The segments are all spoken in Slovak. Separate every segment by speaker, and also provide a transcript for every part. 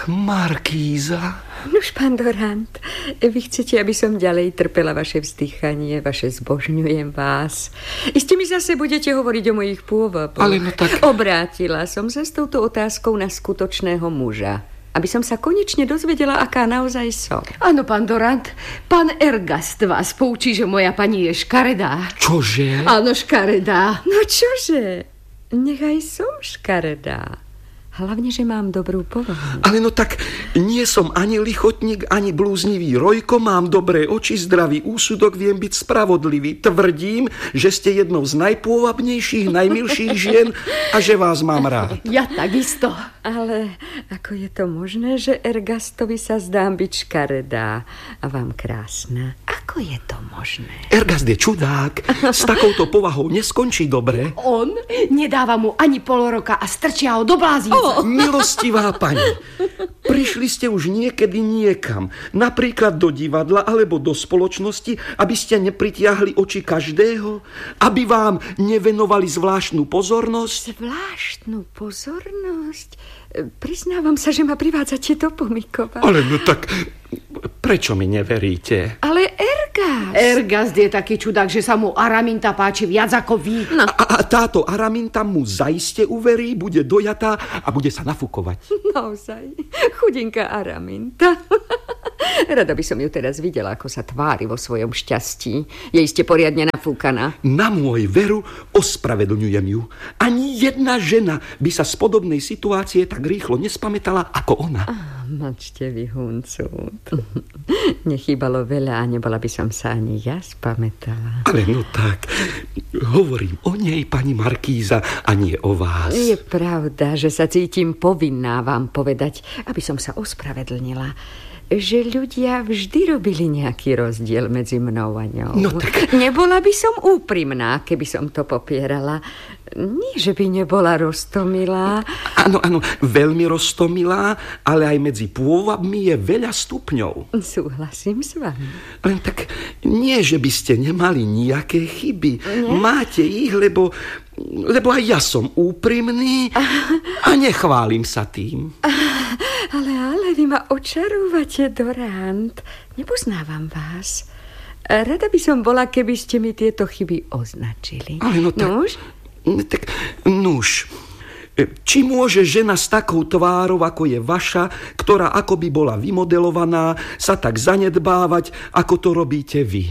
Speaker 1: Markíza.
Speaker 2: Nuž, pán Dorant, vy chcete, aby som ďalej trpela vaše vzdychanie, vaše zbožňujem vás. Iste mi zase budete hovoriť o mojich pôvoboch.
Speaker 1: Ale no tak...
Speaker 2: Obrátila som sa s touto otázkou na skutočného muža, aby som sa konečne dozvedela, aká naozaj som.
Speaker 3: Áno, pán Dorant, pán Ergast vás poučí, že moja pani je škaredá.
Speaker 1: Čože?
Speaker 3: Áno, škaredá.
Speaker 2: No čože? Nechaj som škaredá. Hlavne, že mám dobrú povahu.
Speaker 1: Ale no tak nie som ani lichotník, ani blúznivý Rojko, mám dobré oči, zdravý úsudok, viem byť spravodlivý. Tvrdím, že ste jednou z najpôvabnejších, najmilších žien a že vás mám rád.
Speaker 3: Ja takisto.
Speaker 2: Ale ako je to možné, že Ergastovi sa zdám byť škaredá a vám krásna? Ako je to možné?
Speaker 1: Ergast je čudák. S takouto povahou neskončí dobre.
Speaker 3: On nedáva mu ani pol roka a strčia ho do bláznice.
Speaker 1: Milostivá pani, prišli ste už niekedy niekam, napríklad do divadla alebo do spoločnosti, aby ste nepritiahli oči každého, aby vám nevenovali zvláštnu pozornosť?
Speaker 2: Zvláštnu pozornosť? Priznávam sa, že ma privádzate do pomikovať.
Speaker 1: Ale no tak, prečo mi neveríte?
Speaker 2: Ale Ergast.
Speaker 3: Ergast je taký čudák, že sa mu Araminta páči viac ako vy.
Speaker 2: No.
Speaker 1: A táto Araminta mu zaiste uverí, bude dojatá a bude sa nafúkovať.
Speaker 2: Naozaj, chudinka Araminta. Rada by som ju teraz videla, ako sa tvári vo svojom šťastí. Je iste poriadne nafúkaná.
Speaker 1: Na môj veru ospravedlňujem ju. Ani jedna žena by sa z podobnej situácie tak rýchlo nespamätala ako ona.
Speaker 2: Mlčte vy, huncút. Nechýbalo veľa a nebola by som sa ani ja spamätala.
Speaker 1: Ale no tak, hovorím o nej, pani Markíza, a nie o vás.
Speaker 2: Je pravda, že sa cítim povinná vám povedať, aby som sa ospravedlnila, že ľudia vždy robili nejaký rozdiel medzi mnou a ňou.
Speaker 1: No tak...
Speaker 2: Nebola by som úprimná, keby som to popierala. Nie, že by nebola roztomilá.
Speaker 1: Áno, veľmi roztomilá, ale aj medzi pôvabmi je veľa stupňov.
Speaker 2: Súhlasím s vami.
Speaker 1: Len tak nie, že by ste nemali nejaké chyby.
Speaker 2: Nie?
Speaker 1: Máte ich, lebo aj ja som úprimný a nechválim sa tým.
Speaker 2: Ale vy ma očarúvate, Dorant. Nepoznávam vás. Rada by som bola, keby ste mi tieto chyby označili.
Speaker 1: Ale no tak... Nuž, či môže žena s takou tvárou, ako je vaša, ktorá akoby bola vymodelovaná, sa tak zanedbávať, ako to robíte vy?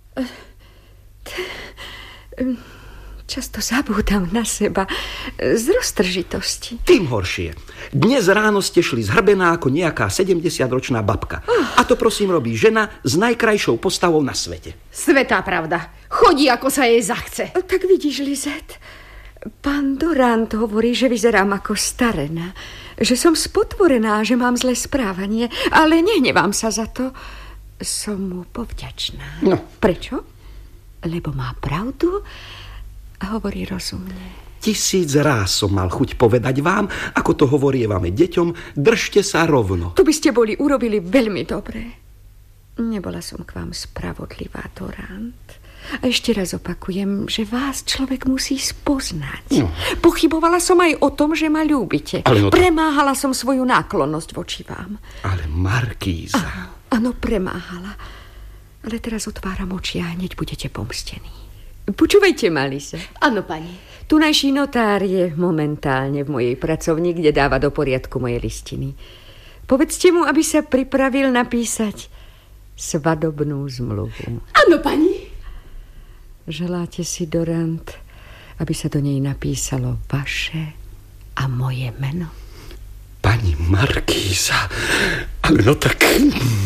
Speaker 2: Často zabúdam na seba z roztržitosti.
Speaker 1: Tým horšie. Dnes ráno ste šli zhrbená ako nejaká 70-ročná babka. A to prosím robí žena s najkrajšou postavou na svete.
Speaker 3: Svetá pravda. Chodí, ako sa jej zachce.
Speaker 2: Tak vidíš, Lizet, pán Dorant hovorí, že vyzerám ako starená, že som spotvorená, že mám zlé správanie, ale nehnevám sa za to. Som mu povďačná.
Speaker 1: No.
Speaker 2: Prečo? Lebo má pravdu a hovorí rozumne.
Speaker 1: 1000 ráz som mal chuť povedať vám, ako to hovorievame deťom, držte sa rovno.
Speaker 2: Tu by ste boli urobili veľmi dobre. Nebola som k vám spravodlivá, Dorant. A ešte raz opakujem, že vás človek musí spoznať. No. Pochybovala som aj o tom, že ma ľúbite. Premáhala som svoju náklonnosť voči vám.
Speaker 1: Ale Markíza...
Speaker 2: Áno, premáhala. Ale teraz otváram oči a hneď budete pomstení. Počúvajte, Malise.
Speaker 3: Áno, pani.
Speaker 2: Tunajší notár je momentálne v mojej pracovni, kde dáva do poriadku moje listiny. Povedzte mu, aby sa pripravil napísať svadobnú zmluvu.
Speaker 3: Áno, pani.
Speaker 2: Želáte si, Dorant, aby sa do nej napísalo vaše a moje meno?
Speaker 1: Pani Markíza, ale no tak...